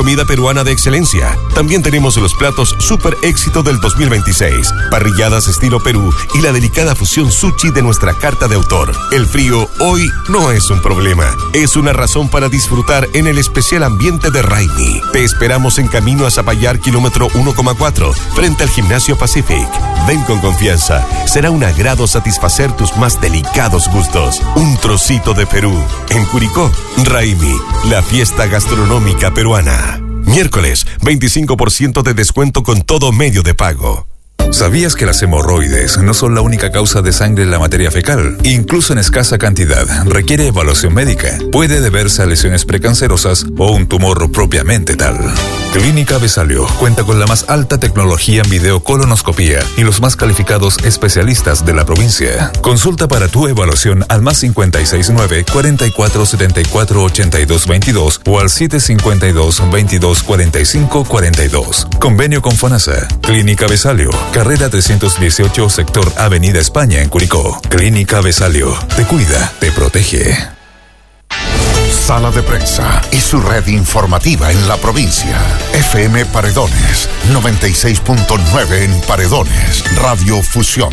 comida peruana de excelencia. También tenemos los platos super éxito del 2026, parrilladas estilo Perú y la delicada fusión sushi de nuestra carta de autor. El frío hoy no es un problema, es una razón para disfrutar en el especial ambiente de Raimi. Te esperamos en camino a Zapallar, kilómetro 1,4, frente al Gimnasio Pacific. Ven con confianza, será un agrado satisfacer tus más delicados gustos. Un trocito de Perú, en Curicó. Raimi, la fiesta gastronómica peruana. Miércoles, 25% de descuento con todo medio de pago. ¿Sabías que las hemorroides no son la única causa de sangre en la materia fecal? Incluso en escasa cantidad, requiere evaluación médica. Puede deberse a lesiones precancerosas o un tumor propiamente tal. Clínica Besalio cuenta con la más alta tecnología en videocolonoscopía y los más calificados especialistas de la provincia. Consulta para tu evaluación al +569 44 74 82 22 o al 752 22 45 42. Convenio con FONASA. Clínica Besalio, carrera 318, sector Avenida España en Curicó. Clínica Besalio, te cuida, te protege. Sala de Prensa y su red informativa en la provincia. FM Paredones, 96.9 en Paredones. Radio Fusión,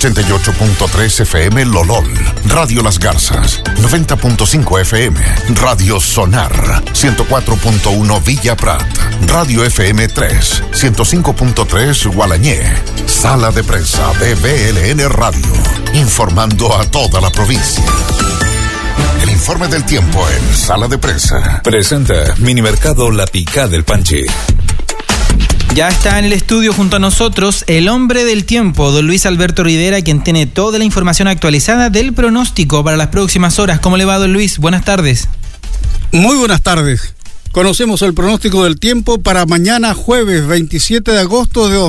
88.3 FM Lolol. Radio Las Garzas, 90.5 FM. Radio Sonar, 104.1 Villa Prat. Radio FM 3, 105.3 Gualañé. Sala de Prensa de BLN Radio, informando a toda la provincia. El informe del tiempo en Sala de Prensa. Presenta Minimercado La Picá del Panchi. Ya está en el estudio junto a nosotros el hombre del tiempo, don Luis Alberto Rivera, quien tiene toda la información actualizada del pronóstico para las próximas horas. ¿Cómo le va, don Luis? Buenas tardes. Muy buenas tardes. Conocemos el pronóstico del tiempo para mañana jueves 27 de agosto de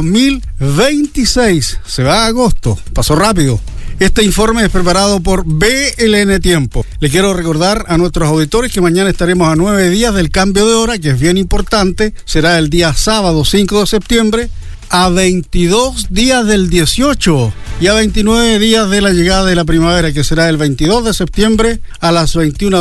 2026. Se va a agosto, pasó rápido. Este informe es preparado por BLN Tiempo. Le quiero recordar a nuestros auditores que mañana estaremos a 9 días del cambio de hora, que es bien importante. Será el día sábado 5 de septiembre, a 22 días del 18 y a 29 días de la llegada de la primavera, que será el 22 de septiembre a las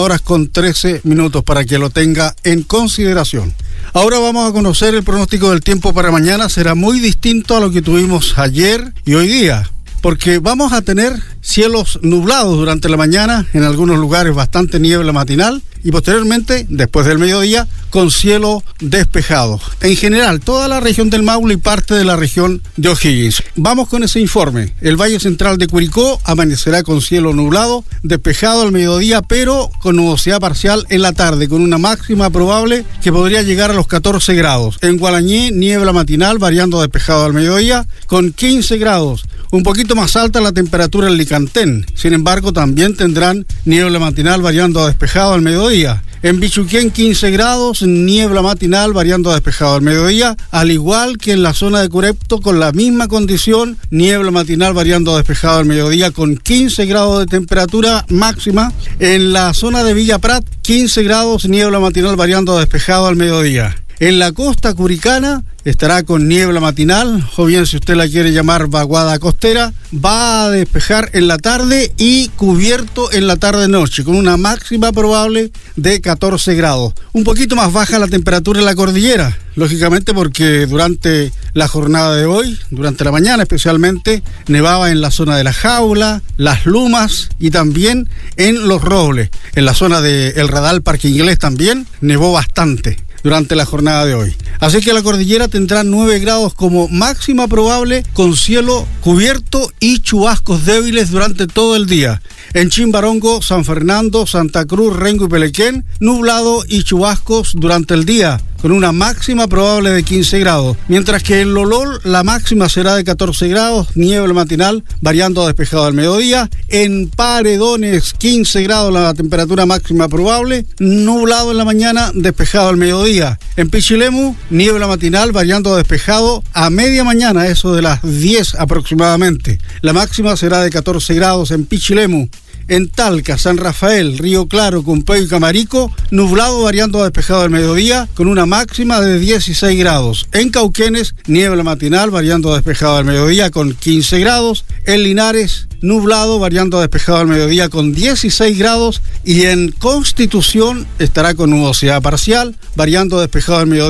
21:13, para que lo tenga en consideración. Ahora vamos a conocer el pronóstico del tiempo para mañana. Será muy distinto a lo que tuvimos ayer y hoy día, porque vamos a tener cielos nublados durante la mañana, en algunos lugares bastante niebla matinal, y posteriormente, después del mediodía, con cielo despejado. En general, toda la región del Maule y parte de la región de O'Higgins. Vamos con ese informe. El Valle Central de Curicó amanecerá con cielo nublado, despejado al mediodía, pero con nubosidad parcial en la tarde, con una máxima probable que podría llegar a los 14 grados. En Gualañé, niebla matinal, variando despejado al mediodía, con 15 grados. Un poquito más alta la temperatura en Licantén. Sin embargo, también tendrán niebla matinal variando a despejado al mediodía. En Bichuquén 15 grados, niebla matinal variando a despejado al mediodía, al igual que en la zona de Curepto con la misma condición, niebla matinal variando a despejado al mediodía con 15 grados de temperatura máxima. En la zona de Villa Prat 15 grados, niebla matinal variando a despejado al mediodía. En la costa curicana estará con niebla matinal, o bien si usted la quiere llamar vaguada costera, va a despejar en la tarde y cubierto en la tarde-noche, con una máxima probable de 14 grados. Un poquito más baja la temperatura en la cordillera, lógicamente porque durante la jornada de hoy, durante la mañana especialmente, nevaba en la zona de La Jaula, Las Lumas y también en Los Robles. En la zona del Radal Parque Inglés también nevó bastante durante la jornada de hoy. Así que la cordillera tendrá 9 grados como máxima probable, con cielo cubierto y chubascos débiles durante todo el día. En Chimbarongo, San Fernando, Santa Cruz, Rengo y Pelequén, nublado y chubascos durante el día, con una máxima probable de 15 grados. Mientras que en Lolol la máxima será de 14 grados, niebla matinal, variando a despejado al mediodía. En Paredones, 15 grados la temperatura máxima probable, nublado en la mañana, despejado al mediodía. En Pichilemu, niebla matinal, variando a despejado a media mañana, eso de las 10 aproximadamente. La máxima será de 14 grados en Pichilemu. En Talca, San Rafael, Río Claro, Cumpey y Camarico, nublado variando a despejado al mediodía, con una máxima de 16 grados. En Cauquenes, niebla matinal variando a despejado al mediodía con 15 grados. En Linares, nublado variando a despejado al mediodía con 16 grados. Y en Constitución estará con nubosidad parcial, variando a despejado al mediodía